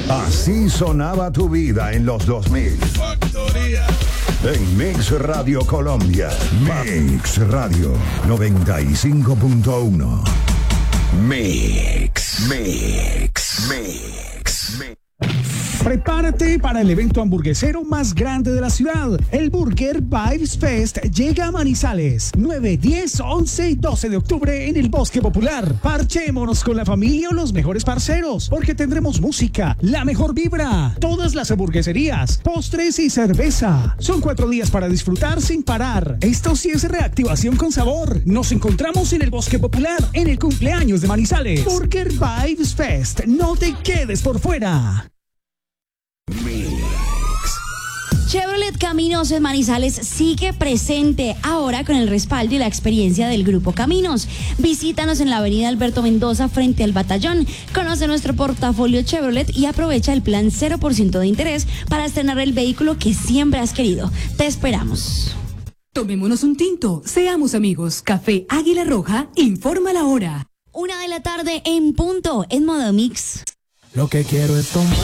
Así sonaba tu vida en los 2000. Factoría. En Mix Radio Colombia. Mix Radio 95.1. Mix. Prepárate para el evento hamburguesero más grande de la ciudad. El Burger Vibes Fest llega a Manizales. 9, 10, 11 y 12 de octubre en el Bosque Popular. Parchémonos con la familia o los mejores parceros, porque tendremos música, la mejor vibra, todas las hamburgueserías, postres y cerveza. Son 4 días para disfrutar sin parar. Esto sí es reactivación con sabor. Nos encontramos en el Bosque Popular, en el cumpleaños de Manizales. Burger Vibes Fest. No te quedes por fuera. Chevrolet Caminos en Manizales sigue presente ahora con el respaldo y la experiencia del Grupo Caminos. Visítanos en la avenida Alberto Mendoza frente al Batallón. Conoce nuestro portafolio Chevrolet y aprovecha el plan 0% de interés para estrenar el vehículo que siempre has querido. Te esperamos. Tomémonos un tinto, seamos amigos. Café Águila Roja informa la hora. 1 de la tarde en punto, en modo mix. Lo que quiero es tomar.